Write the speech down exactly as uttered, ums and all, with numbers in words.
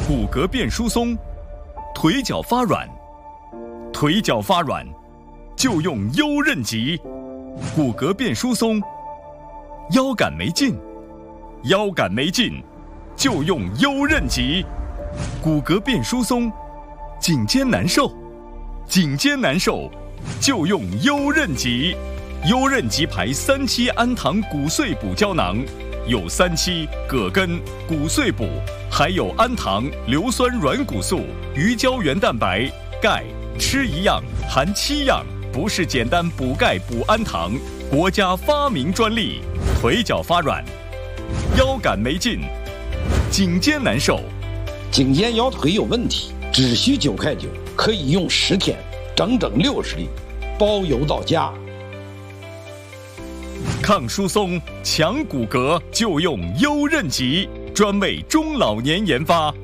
骨骼变疏松，腿脚发软，腿脚发软就用优韧脊；骨骼变疏松，腰杆没劲，腰杆没劲就用优韧脊；骨骼变疏松，颈肩难受，颈肩难受就用优韧脊。优韧脊牌三七氨糖骨碎补胶囊，有三七、葛根、骨碎补，还有氨糖、硫酸软骨素、鱼胶原蛋白、钙，吃一样含七样，不是简单补钙补氨糖，国家发明专利。腿脚发软，腰杆没劲，颈肩难受， 颈肩腰腿有问题，只需九块九，可以用十天，整整六十粒，包邮到家。 抗疏松、强骨骼就用优韧脊，专为中老年研发。